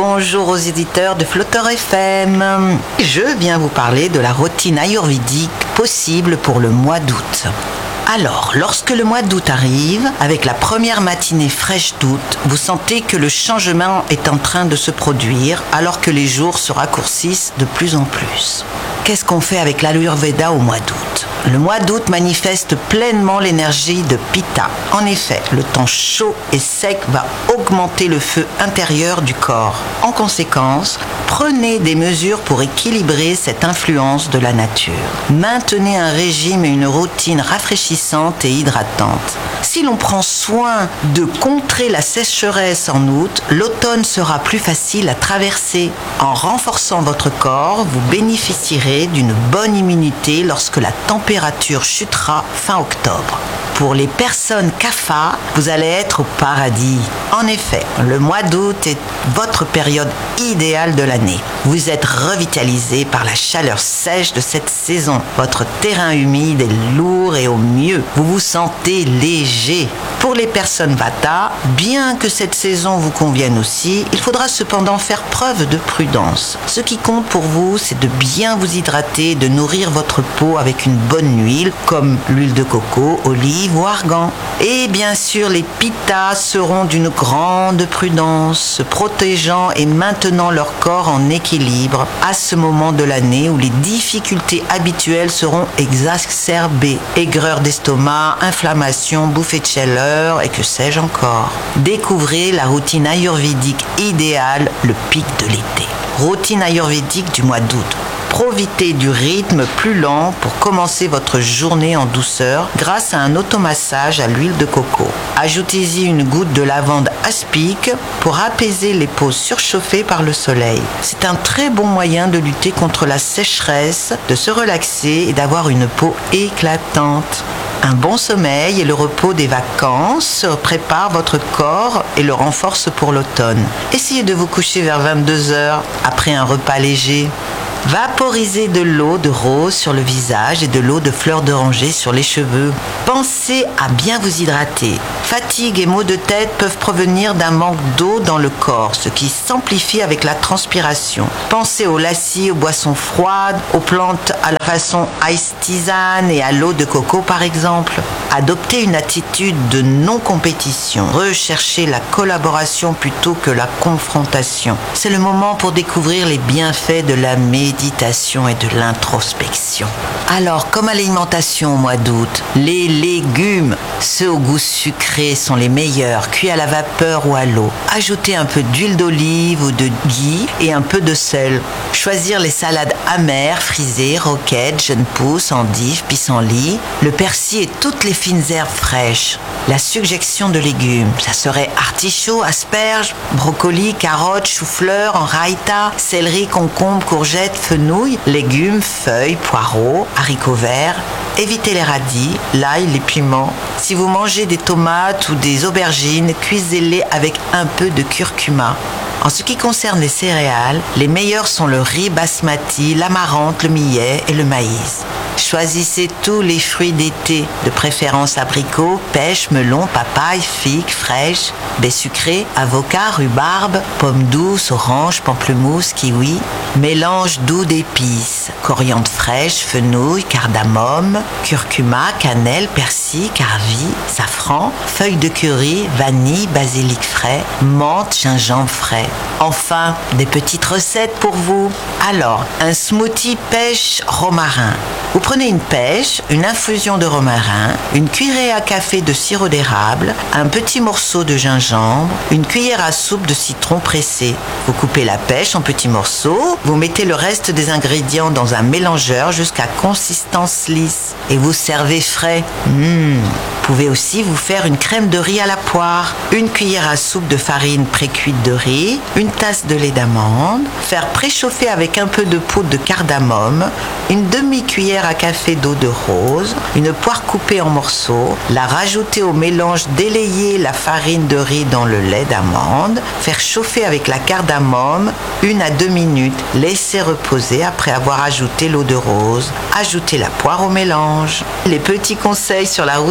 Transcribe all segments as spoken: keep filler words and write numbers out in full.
bonjour aux éditeurs de Flotteur F M. Je viens vous parler de la routine ayurvédique possible pour le mois d'août. Alors, lorsque le mois d'août arrive, avec la première matinée fraîche d'août, vous sentez que le changement est en train de se produire alors que les jours se raccourcissent de plus en plus. Qu'est-ce qu'on fait avec l'Ayurveda au mois d'août ? Le mois d'août manifeste pleinement l'énergie de Pitta. En effet, le temps chaud et sec va augmenter le feu intérieur du corps. En conséquence, prenez des mesures pour équilibrer cette influence de la nature. Maintenez un régime et une routine rafraîchissante et hydratante. Si l'on prend soin de contrer la sécheresse en août, l'automne sera plus facile à traverser. En renforçant votre corps, vous bénéficierez d'une bonne immunité lorsque la température chutera fin octobre. Pour les personnes Kapha, vous allez être au paradis. En effet, le mois d'août est votre période idéale de l'année. Vous êtes revitalisé par la chaleur sèche de cette saison. Votre terrain humide est lourd et au mieux, vous vous sentez léger. Pour les personnes Vata, bien que cette saison vous convienne aussi, il faudra cependant faire preuve de prudence. Ce qui compte pour vous, c'est de bien vous hydrater, de nourrir votre peau avec une bonne huile, comme l'huile de coco, olive ou argan. Et bien sûr, les Pittas seront d'une grande prudence, se protégeant et maintenant leur corps en équilibre à ce moment de l'année où les difficultés habituelles seront exacerbées. Aigreur d'estomac, inflammation, bouffée de chaleur et que sais-je encore. Découvrez la routine ayurvédique idéale, le pic de l'été. Routine ayurvédique du mois d'août. Profitez du rythme plus lent pour commencer votre journée en douceur grâce à un automassage à l'huile de coco. Ajoutez-y une goutte de lavande aspic pour apaiser les peaux surchauffées par le soleil. C'est un très bon moyen de lutter contre la sécheresse, de se relaxer et d'avoir une peau éclatante. Un bon sommeil et le repos des vacances préparent votre corps et le renforcent pour l'automne. Essayez de vous coucher vers vingt-deux heures après un repas léger. Vaporisez de l'eau de rose sur le visage et de l'eau de fleur d'oranger sur les cheveux. Pensez à bien vous hydrater. Fatigue et maux de tête peuvent provenir d'un manque d'eau dans le corps, ce qui s'amplifie avec la transpiration. Pensez aux lacis, aux boissons froides, aux plantes à la façon ice tisane et à l'eau de coco par exemple. Adoptez une attitude de non-compétition. Recherchez la collaboration plutôt que la confrontation. C'est le moment pour découvrir les bienfaits de la méditation et de l'introspection. Alors, comme alimentation au mois d'août, les légumes, ceux au goût sucré, sont les meilleurs, cuits à la vapeur ou à l'eau. Ajoutez un peu d'huile d'olive ou de ghee et un peu de sel. Choisir les salades amères, frisées, roquettes, jeunes pousses, endives, pissenlits, le persil et toutes les fines herbes fraîches. La suggestion de légumes, ça serait artichaut, asperges, brocolis, carottes, choux-fleurs en raïta, céleri, concombre, courgettes, fenouil, légumes, feuilles, poireaux, haricots verts. Évitez les radis, l'ail, les piments. Si vous mangez des tomates ou des aubergines, cuisez-les avec un peu de curcuma. En ce qui concerne les céréales, les meilleurs sont le riz basmati, l'amarante, le millet et le maïs. Choisissez tous les fruits d'été, de préférence abricots, pêches, melons, papayes, figues, fraîches, baies sucrées, avocats, rhubarbe, pommes douces, oranges, pamplemousse, kiwi. Mélange doux d'épices, coriandre fraîche, fenouil, cardamome, curcuma, cannelle, persil, carvi, safran, feuilles de curry, vanille, basilic frais, menthe, gingembre frais. Enfin, des petites recettes pour vous. Alors, un smoothie pêche romarin. Vous prenez une pêche, une infusion de romarin, une cuillerée à café de sirop d'érable, un petit morceau de gingembre, une cuillère à soupe de citron pressé. Vous coupez la pêche en petits morceaux, vous mettez le reste des ingrédients dans un mélangeur jusqu'à consistance lisse et vous servez frais. Mmh. Vous pouvez aussi vous faire une crème de riz à la poire, une cuillère à soupe de farine pré-cuite de riz, une tasse de lait d'amande, faire préchauffer avec un peu de poudre de cardamome, une demi-cuillère à café d'eau de rose, une poire coupée en morceaux, la rajouter au mélange, délayer la farine de riz dans le lait d'amande, faire chauffer avec la cardamome une à deux minutes, laisser reposer après avoir ajouté l'eau de rose, ajouter la poire au mélange. Les petits conseils sur la routine ayurvédique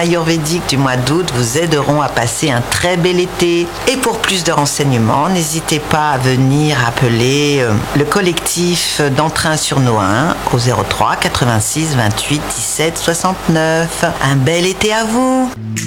ayurvédiques du mois d'août vous aideront à passer un très bel été. Et pour plus de renseignements, n'hésitez pas à venir appeler le collectif d'Entrain sur Nohain au zéro trois quatre-vingt-six vingt-huit dix-sept soixante-neuf. Un bel été à vous!